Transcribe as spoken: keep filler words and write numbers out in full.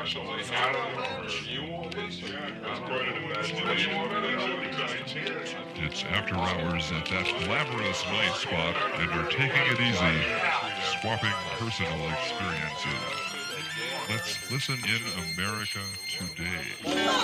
especially. I don't know. You want this? That's quite an imagination. It's after hours at that glamorous night spot, and you're taking it easy, swapping personal experiences. Let's listen in America today.